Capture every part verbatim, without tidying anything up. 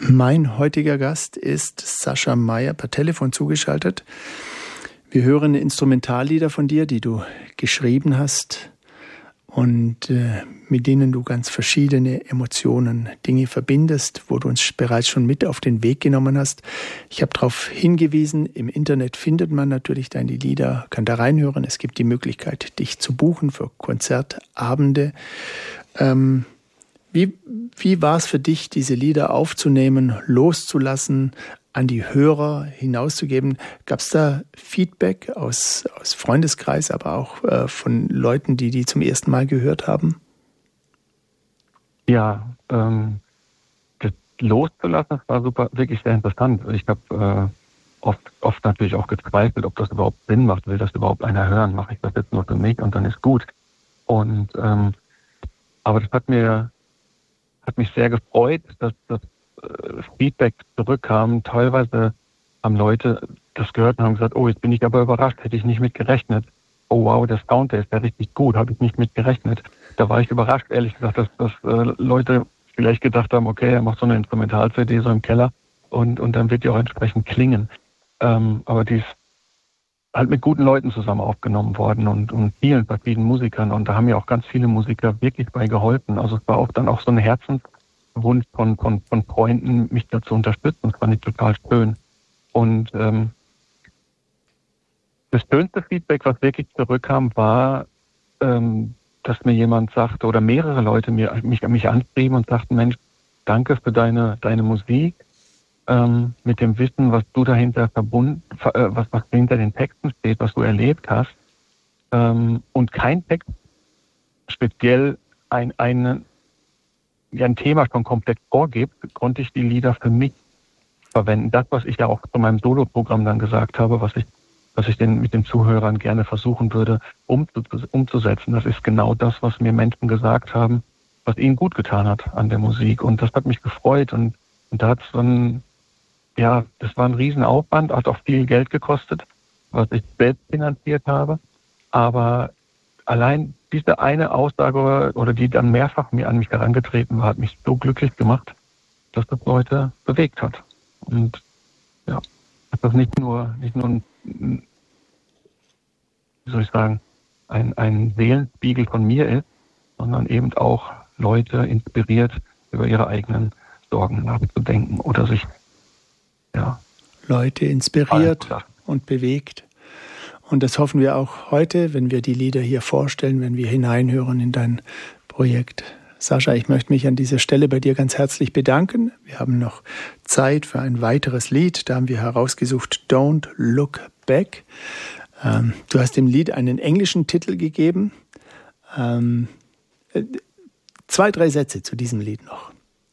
Mein heutiger Gast ist Sascha Meyer, per Telefon zugeschaltet. Wir hören Instrumentallieder von dir, die du geschrieben hast und äh, mit denen du ganz verschiedene Emotionen, Dinge verbindest, wo du uns bereits schon mit auf den Weg genommen hast. Ich habe darauf hingewiesen, im Internet findet man natürlich deine Lieder, kann da reinhören. Es gibt die Möglichkeit, dich zu buchen für Konzertabende. Ähm, wie wie war es für dich, diese Lieder aufzunehmen, loszulassen, an die Hörer hinauszugeben? Gab es da Feedback aus, aus Freundeskreis, aber auch äh, von Leuten, die die zum ersten Mal gehört haben? Ja, ähm, das loszulassen, das war super, wirklich sehr interessant. Ich habe äh, oft, oft natürlich auch gezweifelt, ob das überhaupt Sinn macht. Will das überhaupt einer hören? Mache ich das jetzt nur für mich und dann ist gut. Und ähm, aber das hat mir hat mich sehr gefreut, dass das äh, Feedback zurückkam. Teilweise haben Leute das gehört und haben gesagt, oh, jetzt bin ich aber überrascht, hätte ich nicht mit gerechnet. Oh wow, der Sound, der ist ja richtig gut, habe ich nicht mit gerechnet. Da war ich überrascht, ehrlich gesagt, dass, dass äh, Leute vielleicht gedacht haben, okay, er macht so eine Instrumental-C D so im Keller und, und dann wird die auch entsprechend klingen. Ähm, aber die ist halt mit guten Leuten zusammen aufgenommen worden und, und vielen verschiedenen Musikern. Und da haben ja auch ganz viele Musiker wirklich bei geholfen. Also es war auch dann auch so ein Herzenswunsch von, von, von Freunden, mich da zu unterstützen. Das fand ich total schön. Und ähm, das schönste Feedback, was wirklich zurückkam, war, ähm, dass mir jemand sagte, oder mehrere Leute mir, mich, mich anschrieben und sagten, Mensch, danke für deine, deine Musik. Ähm, mit dem Wissen, was du dahinter verbunden, äh, was, was hinter den Texten steht, was du erlebt hast, ähm, und kein Text speziell ein, ein, ja, ein Thema schon komplett vorgibt, konnte ich die Lieder für mich verwenden. Das, was ich ja auch zu meinem Solo-Programm dann gesagt habe, was ich, was ich den, mit den Zuhörern gerne versuchen würde, umzu, umzusetzen, das ist genau das, was mir Menschen gesagt haben, was ihnen gut getan hat an der Musik. Und das hat mich gefreut und, und da hat es dann Ja, das war ein Riesenaufwand, hat auch viel Geld gekostet, was ich selbst finanziert habe. Aber allein diese eine Aussage, oder die dann mehrfach mir an mich herangetreten war, hat mich so glücklich gemacht, dass das Leute bewegt hat. Und ja, dass das nicht nur, nicht nur ein, wie soll ich sagen, ein, ein Seelenspiegel von mir ist, sondern eben auch Leute inspiriert, über ihre eigenen Sorgen nachzudenken oder sich Ja. Leute inspiriert und bewegt. Und das hoffen wir auch heute, wenn wir die Lieder hier vorstellen, wenn wir hineinhören in dein Projekt. Sascha, ich möchte mich an dieser Stelle bei dir ganz herzlich bedanken. Wir haben noch Zeit für ein weiteres Lied. Da haben wir herausgesucht Don't Look Back. Ähm, du hast dem Lied einen englischen Titel gegeben. Ähm, zwei, drei Sätze zu diesem Lied noch.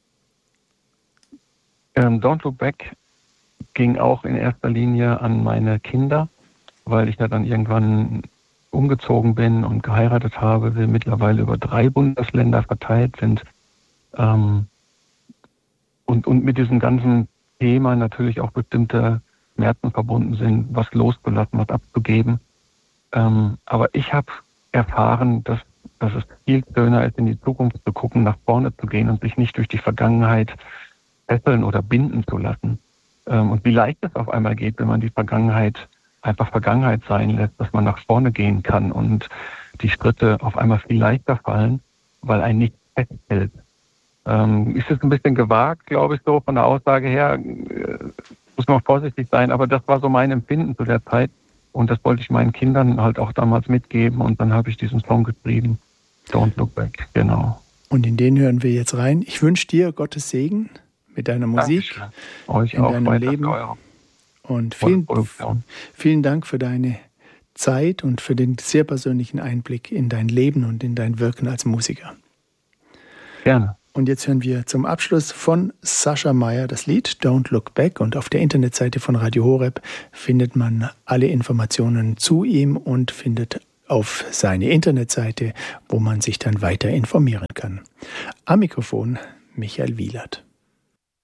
Ähm, Don't Look Back ging auch in erster Linie an meine Kinder, weil ich ja dann irgendwann umgezogen bin und geheiratet habe, wir mittlerweile über drei Bundesländer verteilt sind. Ähm, und, und mit diesem ganzen Thema natürlich auch bestimmte Schmerzen verbunden sind, was loszulassen, was abzugeben. Ähm, aber ich habe erfahren, dass, dass es viel schöner ist, in die Zukunft zu gucken, nach vorne zu gehen und sich nicht durch die Vergangenheit fesseln oder binden zu lassen. Und wie leicht es auf einmal geht, wenn man die Vergangenheit einfach Vergangenheit sein lässt, dass man nach vorne gehen kann und die Schritte auf einmal viel leichter fallen, weil ein nicht festhält. Ähm, ist es ein bisschen gewagt, glaube ich, so von der Aussage her, äh, muss man vorsichtig sein, aber das war so mein Empfinden zu der Zeit und das wollte ich meinen Kindern halt auch damals mitgeben und dann habe ich diesen Song geschrieben, Don't Look Back, genau. Und in den hören wir jetzt rein. Ich wünsche dir Gottes Segen mit deiner Musik, Euch in auch deinem Leben. Und vielen, vielen Dank für deine Zeit und für den sehr persönlichen Einblick in dein Leben und in dein Wirken als Musiker. Gerne. Und jetzt hören wir zum Abschluss von Sascha Meyer das Lied Don't Look Back. Und auf der Internetseite von Radio Horeb findet man alle Informationen zu ihm und findet auf seine Internetseite, wo man sich dann weiter informieren kann. Am Mikrofon Michael Wielert.